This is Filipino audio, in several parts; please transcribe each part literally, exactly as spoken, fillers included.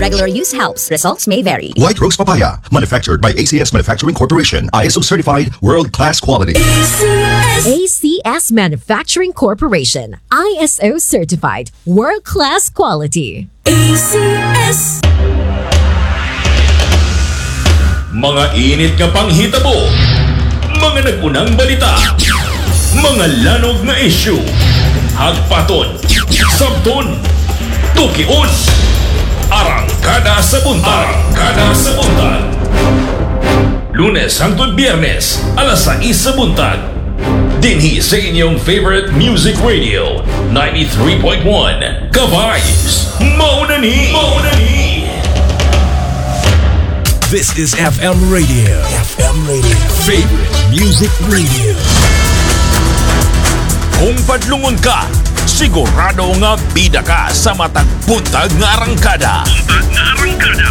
regular use helps. Results may vary. White Rose Papaya, manufactured by A C S Manufacturing Corporation, I S O certified, world-class quality. A C S Manufacturing Corporation, I S O certified, world-class quality. A C S. Mga init nga panghitabo, mga nagunang balita, mga lanog na issue, hagpaton, sabton, tukion, arangkada sa buntag, arangkada sa buntag. Lunes hangtod Biyernes, alas sais sa buntag. Dinhi sa inyong favorite music radio, ninety-three point one, Ka-Vibes, mauna ni, mauna ni. This is F M Radio. F M Radio. Favorite Music Radio. Kung padlungon ka, sigurado nga bida ka sa matag buntag nga arangkada. Buntag nga arangkada.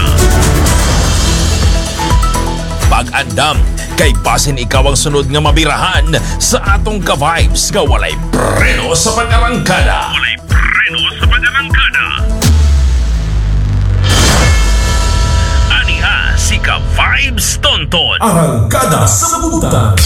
Pag-andam, kay basin ikaw ang sunod nga mabirahan sa atong Ka-Vibes nga walay preno sa pag-arangkada. Walay preno sa pag-arangkada. Si Ka-Vibes Tonton. Arangkada sa buntag.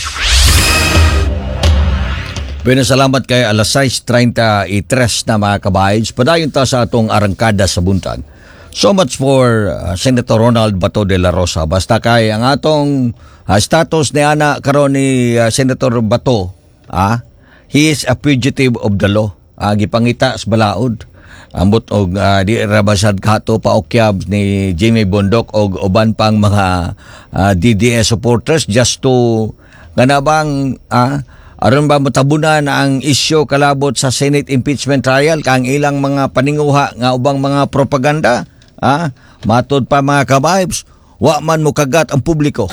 Bina salamat kay alas sais treinta-tres na mga Ka-Vibes. Padayon ta sa atong arangkada sa buntag. So much for uh, Senator Ronald Bato de la Rosa. Basta kay ang atong uh, status ni ana karon ni uh, Senator Bato, ah, he is a fugitive of the law. Ah, gipangita sa balaod. Ambot og uh, di rabasad kato paokyab ni Jimmy Bondok og uban pang mga uh, D D S supporters just to ganabang ah, aron ba matabunan ang isyu kalabot sa Senate impeachment trial kang ilang mga paninguha nga ubang mga propaganda, ah, matod pa mga Ka-Vibes, wa man mo kagat ang publiko.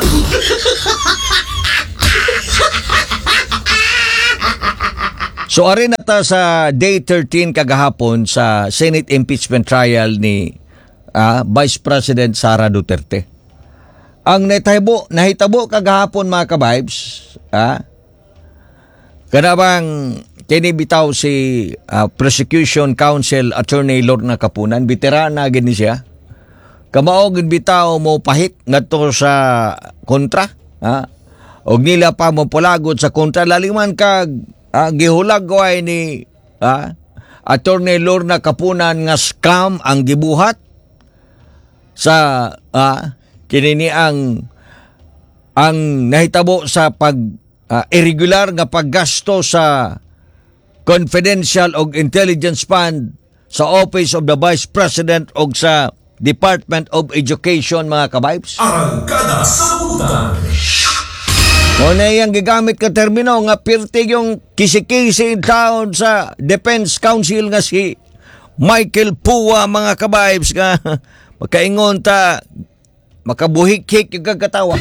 So ari na ta sa day thirteen kagahapon sa Senate impeachment trial ni uh, Vice President Sara Duterte. Ang nahitabo, nahitabo kagahapon mga Ka-Vibes, ah, kanabang kinibitaw si uh, Prosecution Counsel Attorney Lorna Kapunan, veterana gini siya. Kamao gid bitaw mo pahit ngadto sa kontra, ah, og nila pa mo pulagod sa kontra laliman kag Ah, gihulagway ni ah, Attorney Lorna Kapunan nga scam ang gibuhat sa ah, kinini ang ang nahitabo sa pag ah, irregular nga paggasto sa confidential og intelligence fund sa Office of the Vice President og sa Department of Education mga Ka-Vibes. Arangkada sa buntag. O na yung gigamit ka termino nga pirtig yung kisi-kisi taon sa Defense Council nga si Michael Pua mga Ka-Vibes nga makaingon ta makabuhik-hik yung kagkatawa.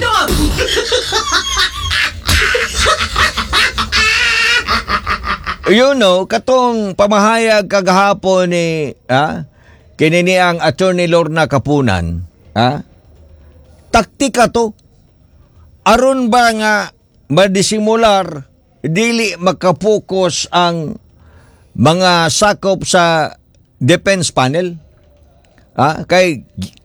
You know, katong pamahayag kagahapon ni ah, kinini ang Attorney Lorna Kapunan, ah, taktika to. Aron ba nga madisimular, dili makapokus ang mga sakop sa defense panel? Ah, kay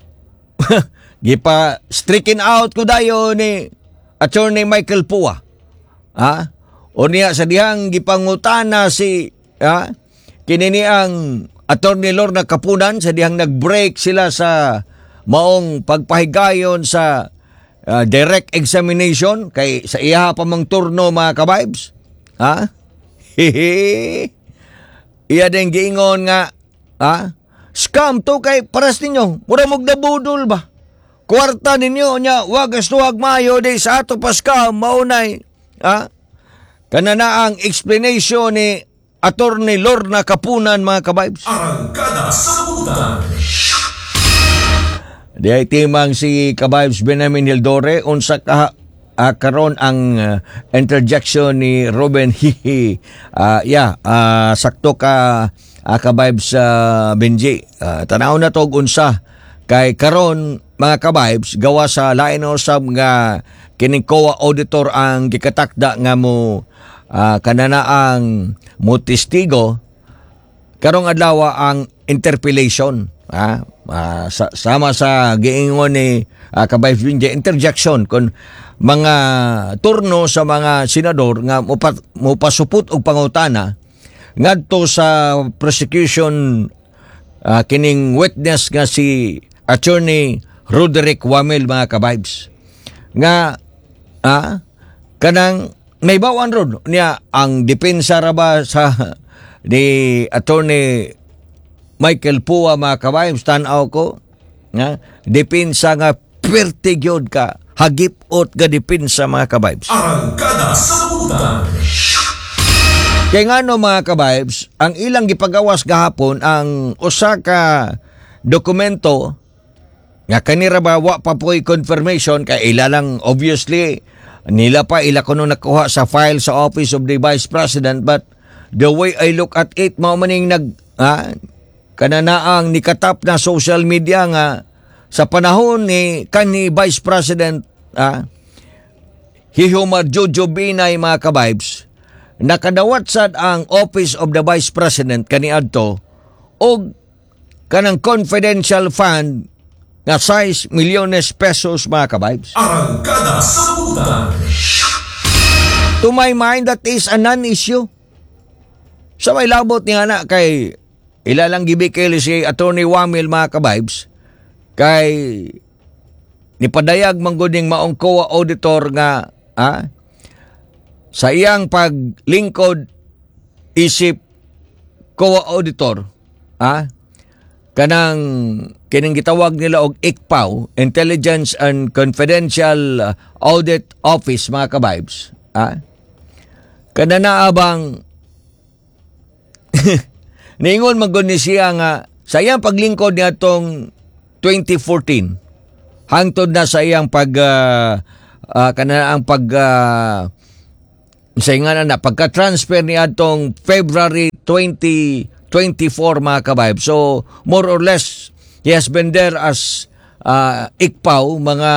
gipa stricken out ko dayo ni Attorney Michael Pua. Ah, o niya sa dihang gipangutana si ah, kinini ang Attorney Lorna Kapunan sa dihang nag-break sila sa maong pagpahigayon sa Uh, direct examination kay sa iya pa mang turno mga Ka-Vibes, ha? Hehe. Iya din giingon nga, ha? Scam to kay paras ninyo. Mura magdabudol ba? Kwarta ninyo nya wag astuhag mayo di sa ato pa scam maunay, ha? Kanana ang explanation ni Attorney Lorna Kapunan mga Ka-Vibes. Arangkada sa buntag. Di ay timang si Ka-Vibes Benjamin Hildore unsa ka uh, karon ang uh, interjection ni Ruben Hihi. Uh, yeah, uh, sakto ka uh, Ka-Vibes uh, Benji. Uh, tanaw na to unsa kay karon mga Ka-Vibes gawa sa lain usab nga kining C O A auditor ang gikatakda nga mo uh, kanana ang mo testigo karong adlaw ang interpellation. ah, ah, sa, sama sa giingon ni ah, Kabayb Binjay interjection kon mga turno sa mga senador nga mupa, mupasupot og pangutana ngadto sa prosecution ah, kining witness nga si Attorney Roderick Wamil, mga kabaybs, nga ah, kanang naibawan ron niya ang depensa ra ba sa ni Attorney Michael Pua, mga kabaybs, tanaw ko nga depensa nga pertigyod ka hagipot ga depensa, mga kabaybs. Arangkada sa Butan. Kaya nga no, mga kabaybs, ang ilang gipagawas gahapon ang usa ka dokumento nga kanira ba wa pa po'y confirmation kay ila lang obviously nila pa ila kuno nakuha sa file sa Office of the Vice President, but the way I look at it, mao maning nag ha, kananaang nikatap na social media nga sa panahon ni kanhi Vice President ha, Hihumar Jojo Binay, mga kabaybs, nakadawat sad ang Office of the Vice President kaniadto og kanang confidential fund nga size milyones pesos, mga kabaybs. Arangkada sa Butan. To my mind, that is a non-issue. Sa may labot niya na kay ilalang gibikil si Attorney Wamil, mga kabaybs, kay nipadayag mangguding maong C O A auditor nga ah, sa iyang paglingkod isip C O A auditor ah, kanang kining gitawag nila og I C P A O, Intelligence and Confidential Audit Office, mga kabaybs, ah, kada naabang ningon magod ni siya nga sa iyang paglingkod niya tong twenty fourteen hangtod na sa iyang pag uh, uh, kana ang pag uh, sa nga na pagka-transfer niya tong February twenty twenty-four, mga kabayb. So more or less he has been there as uh, I C P A O mga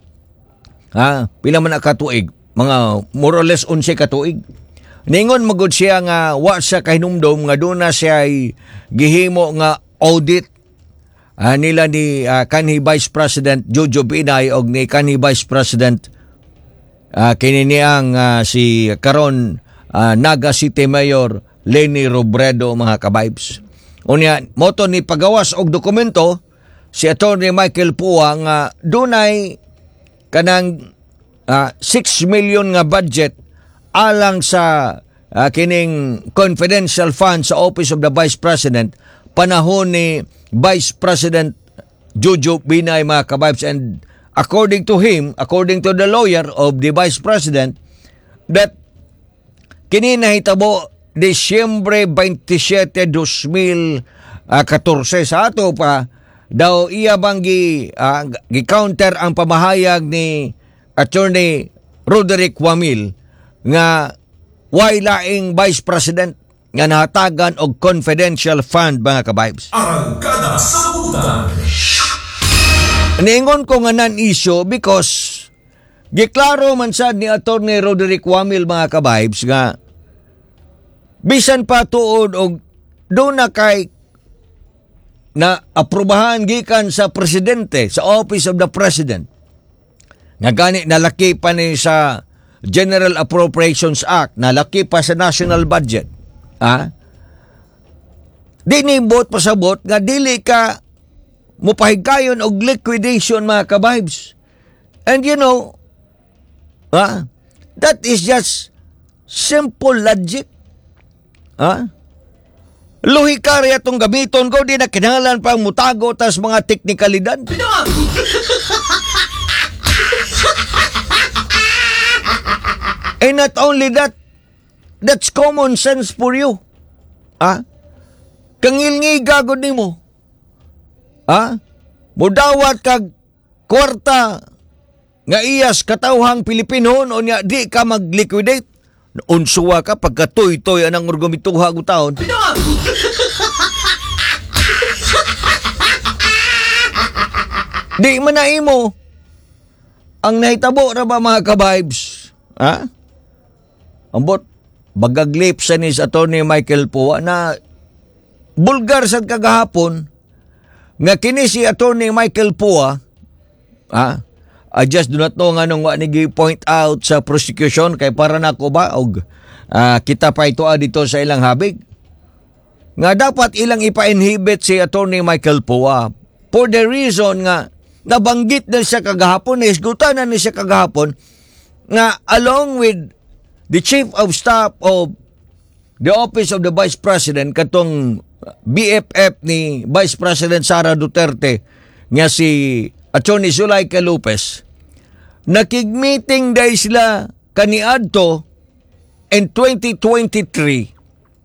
ha, pila man katuig, mga more or less eleven katuig. Ningon magud siya nga wa siya kahinumdom nga doon na siya ay gihimo nga audit uh, nila ni uh, kanhi Vice President Jojo Binay og ni kanhi Vice President uh, kini niyang uh, si karon uh, Naga City Mayor Leni Robredo, mga kabaybs. Unya moto ni pagawas og dokumento si Attorney Michael Pua nga dunay kanang uh, six million nga budget alang sa uh, kining confidential fund sa Office of the Vice President panahon ni Vice President Jojo Binay, mga kabaybs. And according to him, according to the lawyer of the Vice President, that kini nahitabo Disyembre twenty-seven, twenty fourteen sa ato pa daw iya banggi uh, gi-counter ang pamahayag ni Attorney Roderick Wamil nga way laing Vice President nga nahatagan og confidential fund, mga kabaybs. Arangkada sa Butan. Ningon ko nga non-issue because giklaro man sad ni Attorney Roderick Wamil, mga kabaybs, nga bisan pa tuod og doon na kay na aprobahan gikan sa presidente sa Office of the President nga gani nalaki pa ni sa General Appropriations Act, nalaki pa sa national budget, ah, dinibot pasabot nga dili ka mupahigkayon og liquidation, mga kabaybs. And you know, ah, that is just simple logic. Ah, luhi ka rin itong gamiton ko, di na kinahanglan pang mutago tas mga teknikalidad. And not only that, that's common sense for you. Ah? Kangilngi gagod ni mo. Ah? Mudawat kag kwarta nga iyas katawhang Pilipino o niya di ka mag-liquidate. Unsuwa ka pagkatoy-toy anang orgumituha ko taon. Di man na imo ang nahitabo ra ba, mga kabaybs? Ha? Ambot bagaglip sa ni sa Attorney Michael Pua na bulgar sad kagahapon nga kini si Attorney Michael Pua, ah, I just do not know nga nung wa nigi point out sa prosecution kay para nako ba og ah, kita pa ito ah, dito sa ilang habig nga dapat ilang ipa-inhibit si Attorney Michael Pua for the reason nga nabanggit na siya kagahapon, isgutan na ni siya kagahapon nga along with the Chief of Staff of the Office of the Vice President katong B F F ni Vice President Sara Duterte nga si Attorney Zuleika Lopez, nakig-meeting dahil sila kaniadto in twenty twenty-three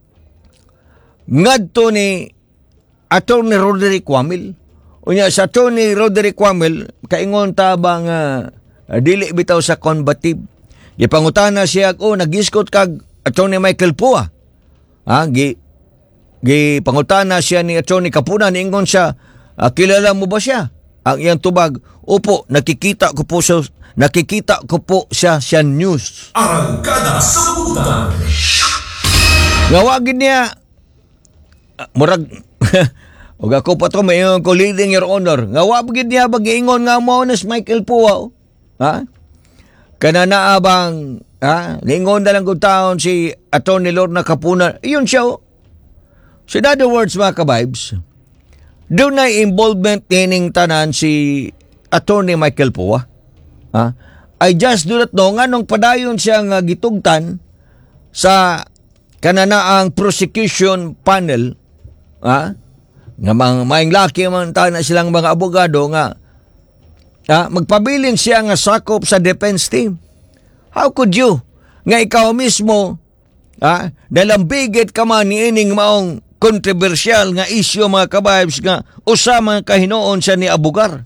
ngadto ni Attorney Roderick Wamil. Unya sa Attorney Roderick Wamil, kaingon tabang uh, dili bitaw sa combative. Gipangutana siya, oh, nag-iskot kag Attorney Michael Pua. Ha, gi, gi pangutana siya ni Attorney Kapunan, ingon siya, uh, kilala mo ba siya? Ang iyang tubag, opo, nakikita ko po siya, nakikita ko po siya sa news. Arangkada sa Butan. Ngawagin niya, murag ug ako pa to may ko leading your honor nga wa gid niya bag-ingon nga mo na si Michael Pua, ha kana na abang ha lingon na lang gud taon si Attorney Lorna Kapunan, iyon siya. So in other words mga ka-vibes, doon na involvement nining tanan si Attorney Michael Pua, ha I just do not know nga nung padayon siya nga gitugtan sa kananaang prosecution panel, ha nga mga maing laki man na silang mga abogado nga ha, magpabilin siya nga sakop sa defense team. How could you nga ikaw mismo ha, dalambigit ka man ni ining maong kontrobersyal nga isyu mga ka-vibes nga usa mga kahinoon siya ni abogar.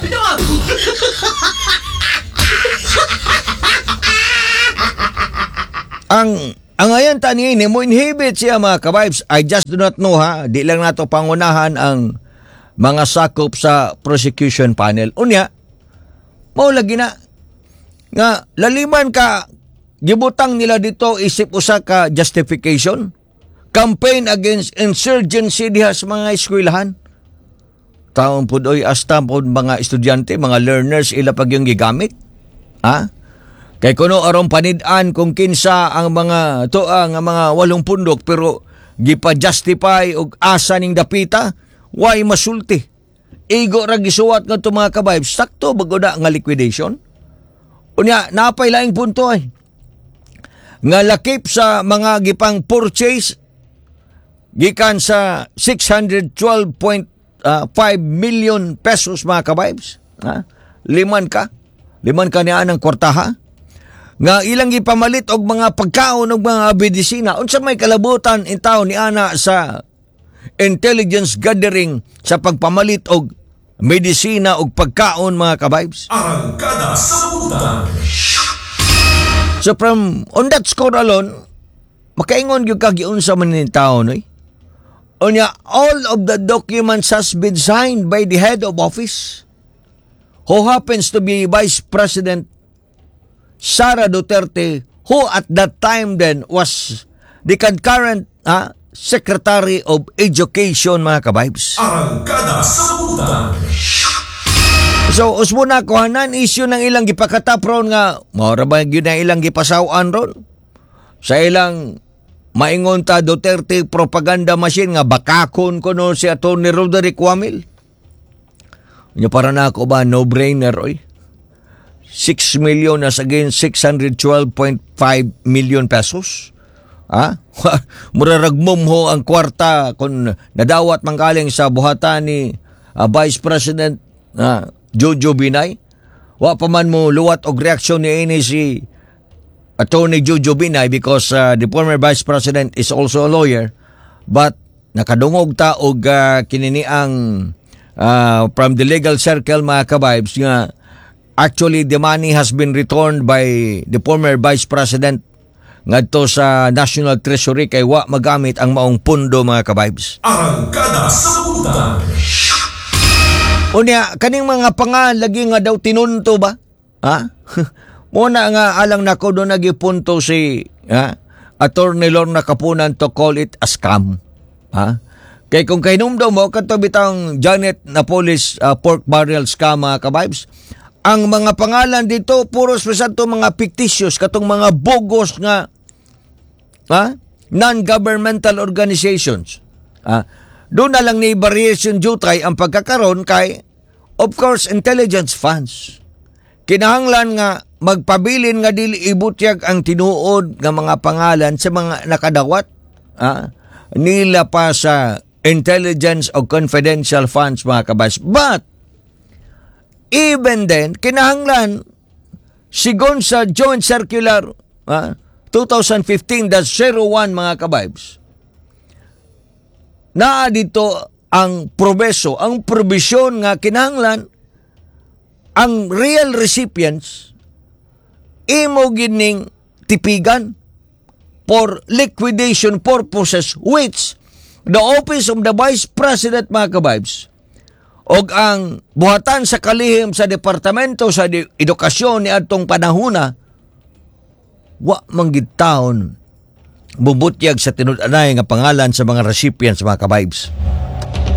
ang Ang ayan tani ni mo inhibit siya mga ka-vibes. I just do not know ha. Di lang nato pangunahan ang mga sakop sa prosecution panel. Unya, mao lagi na nga laliman ka gibutang nila dito isip usa ka justification. Campaign against insurgency diha sa mga eskwelahan. Taon pud oy asta pud mga estudyante, mga learners ila pag yung gigamit. Ha? Kay kuno aron panid-an kung kinsa ang mga toa nga mga walong pundok pero gipa-justify og asa ning dapita, why masulti. Igo ra gisuwat ngadto mga ka-vibes, sakto bagoda nga liquidation. Unya napay laing punto ay nga lakip sa mga gipang purchase gikan sa six hundred twelve point five million pesos mga ka-vibes. Ha? Liman ka. Liman ka niya ng kwartaha. Nga ilang gipamalit og mga pagkaon og mga medisina. Unsa may kalabutan in taon ni ana sa intelligence gathering sa pagpamalit og medisina og pagkaon mga ka-vibes. Arangkada sa Butan. So from on that score alone, makaingon gyud kag giunsa man ni taon oy. Unya all of the documents has been signed by the head of office who happens to be Vice President Sara Duterte, who at that time then was the concurrent uh, Secretary of Education mga ka-vibes. Arangkada sa Butan. So usmo na kuhanan issue ng ilang gipakatapron nga maura ba yun na ilang gipasawan ron sa ilang maingon ta Duterte propaganda machine nga bakakon ko no si Attorney Roderick Wamil. Nya para na ako ba no brainer oy. six million as against six hundred twelve point five million pesos. Ha? Muraragmom ho ang kwarta kung nadawat manggaling sa buhatan ni uh, Vice President uh, Jojo Binay. Wa pa man mo luwat og reaksyon ni ini si Attorney Jojo Binay because uh, the former Vice President is also a lawyer. But nakadungog ta og uh, kininiang uh, from the legal circle mga ka-vibes nga actually, the money has been returned by the former Vice President ngadto sa National Treasury kay wa magamit ang maong pundo mga ka-vibes. Arangkada sa Butan. Unya, kaning mga pangal lagi nga daw tinunto ba? Ha? Muna nga alang nako doon nagipunto si ha? Attorney Lorna Kapunan to call it a scam. Ha? Kay kung kahinumdaw mo, kato bitang Janet Napolis uh, pork barrel scam mga ka-vibes, ang mga pangalan dito, puro to mga fictitious, katong mga bogus nga ha? Non-governmental organizations. Ha? Doon na lang ni variation jutay ang pagkakaroon kay, of course, intelligence funds. Kinahanglan nga magpabilin nga dili ibutyag ang tinuod nga mga pangalan sa mga nakadawat ha? Nila pa sa intelligence o confidential funds mga kabas. But, even then, kinahanglan, sigon sa Joint Circular uh, twenty fifteen dash zero one mga kabibes, naa dito ang probeso, ang probisyon nga kinahanglan, ang real recipients, imo gining tipigan for liquidation purposes which the Office of the Vice President mga kabibes og ang buhatan sa kalihim sa Departamento sa Edukasyon ni adtong panahuna wa manggid taon bubutyag sa tinud-anay nga pangalan sa mga recipients mga kabibes.